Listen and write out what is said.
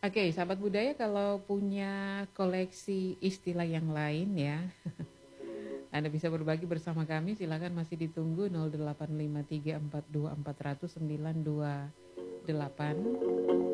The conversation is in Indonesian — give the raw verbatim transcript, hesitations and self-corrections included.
Oke, sahabat budaya kalau punya koleksi istilah yang lain ya, Anda bisa berbagi bersama kami, silakan masih ditunggu nol delapan lima tiga empat dua empat nol nol sembilan dua delapan.